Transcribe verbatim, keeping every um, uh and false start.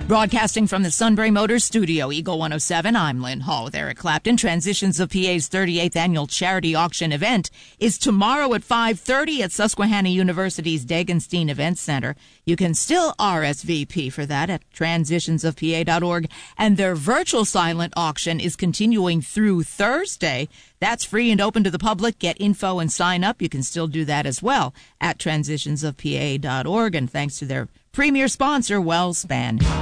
Broadcasting from the Sunbury Motors Studio, Eagle one oh seven, I'm Lynn Hall with Eric Clapton. Transitions of P A's thirty-eighth Annual Charity Auction event is tomorrow at five thirty at Susquehanna University's Dagenstein Event Center. You can still R S V P for that at transitions of P A dot org. And their virtual silent auction is continuing through Thursday. That's free and open to the public. Get info and sign up. You can still do that as well at transitions of P A dot org. And thanks to their premier sponsor, WellSpan.